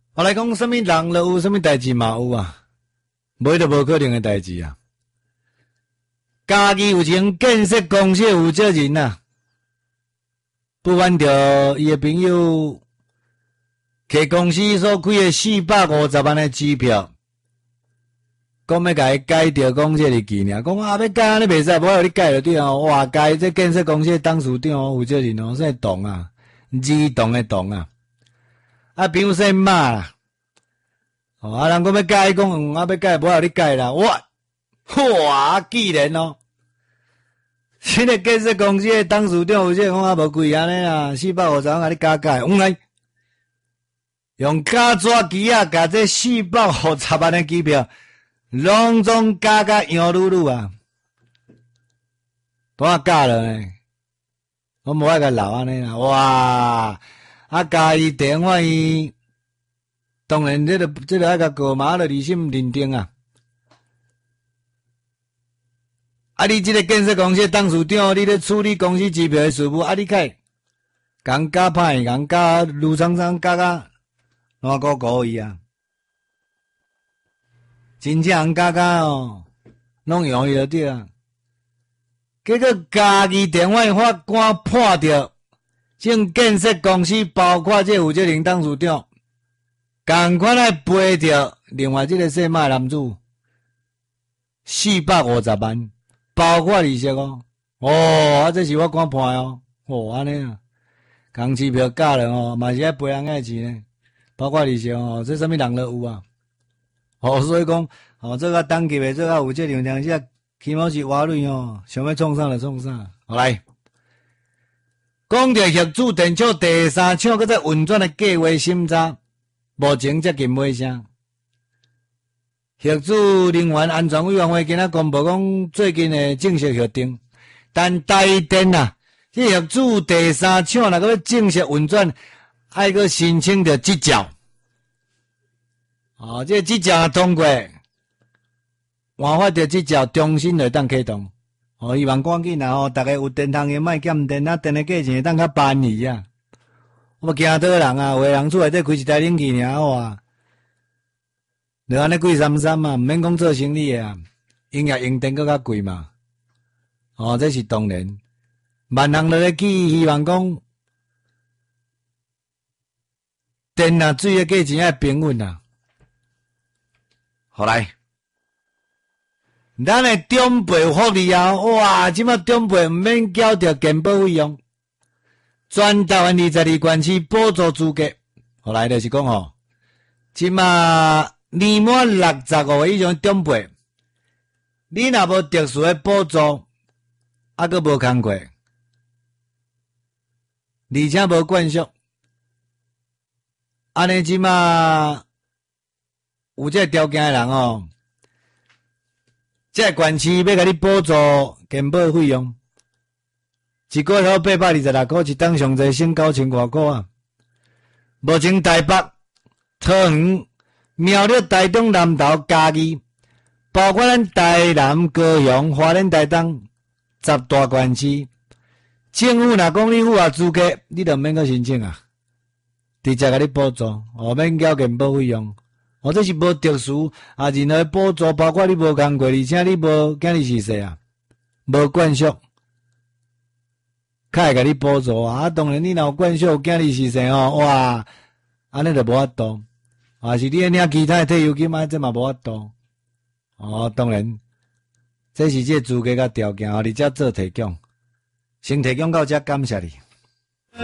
我来讲，什么人就有什么代志嘛有啊，没就无可能的代志啊。家己有钱建设公司负责人啊，不瞒着伊的朋友，摕公司所开的450万的支票，讲要甲伊改掉公司日期尔，讲啊要改安尼袂使，无互你改就对啊。哇，改这建设公司的董事长哦，负责人哦，说董啊，二董的董啊。啊，朋友说骂啦，哦，啊，人讲要改，讲啊要改，无互你改啦，哇，既然哦，这个建设公司的董事长有这讲啊无贵安尼啦，450万甲你加改，来用加纸机啊，甲这450万的机票，拢总加甲杨露露啊，都啊加了呢，我无爱甲留安尼啦，哇！啊，家己电话伊，当然这个爱甲过嘛，就理性认定啊。啊，你这个建设公司董事长，你咧处理公司支票的事务，啊，你开共加歹，共加卢厂长加烂糊糊伊啊，真正加哦，拢用伊就对啊。结果家己电话法官判着。正建设公司包括这负责人董事长，共款来赔着另外这个姓马男子450万，包括利息哦。哦，啊，这是我官判哦。哦，安尼啊，共支票加了哦，嘛是爱赔人家钱呢，包括利息哦。这什么人都有啊。哦，所以讲，哦，这个当级的这个负责人，当时起码是瓦瑞哦，想要创啥就创啥。好来。讲到业主电厂第三厂搁在运转的计划审查，目前接近尾声。业主能源安全委员会今仔公布讲最近的正式核定，但台电啊，这业主第三厂若搁要正式运转，爱搁申请着执照。哦，这执照通过，换发着执照，重新来当启动。哦，希望赶紧啦！哦，大家有电通的，莫减电啊，电的价钱当较便宜啊。我惊倒人啊，有个人厝内底开一台冷气尔哇，就安尼贵33嘛，毋免讲做生意啊，营业用电搁较贵嘛。哦，这是当然，万人落咧去，希望讲电啊水的价钱要平稳啊。好来。咱的长辈福利啊，哇！即马长辈毋免缴着健保费用，全台湾22县市补助资格。后来就是讲吼，即马年满65岁以上长辈，你若无特殊的补助，啊个无工课，而且无管束，安尼即马有这条件的人哦。这县市要甲你补助健保费用，一个月826块，一档上侪省9000多块啊。目前台北、桃园、苗栗、台中、南投、嘉义，包括咱台南、高雄、花莲、台东10大县市，政府若讲你符合资格，你就免去申请啊，直接甲你补助，免缴健保费用。哦，这是无特殊啊，任何补助，包括你无工过，而且你无今日逝世啊，无管束，较会甲你补助啊。啊，当然你若有管束，今日逝世哦，哇，安尼就无法度。啊，是你领其他的退休金啊，这嘛无法度。哦，当然，这是这资格甲条件，互你才做提供，先提供到这，感谢你。